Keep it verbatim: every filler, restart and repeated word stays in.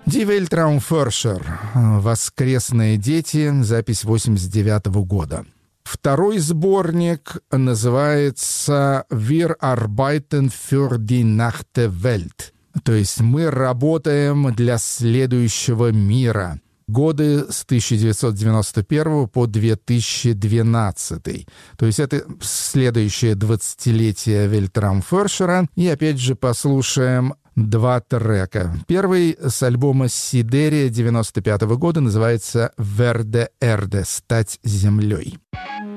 Die Weltraumforscher. Воскресные дети. Запись восемьдесят девятого года. Второй сборник называется «Wir arbeiten für die nächste Welt». То есть «Мы работаем для следующего мира». Годы с тысяча девятьсот девяносто первого по две тысячи двенадцатый. То есть это следующее двадцатилетие Weltraumforschera. И опять же послушаем два трека. Первый с альбома «Сидерия» девяносто пятого года называется «Werde Erde» — «Стать землей».